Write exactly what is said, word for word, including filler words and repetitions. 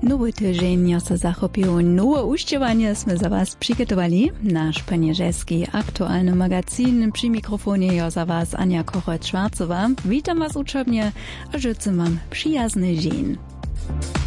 Nowy tydzień se zachopił nowe uściewanie sme za was przygotowali. Nasz panieżeski aktualny magazyn przy mikrofonie jo za was Ania Kochot-Schwarzowa. Witam was uczobnie, a życzę wam przyjazny dzień.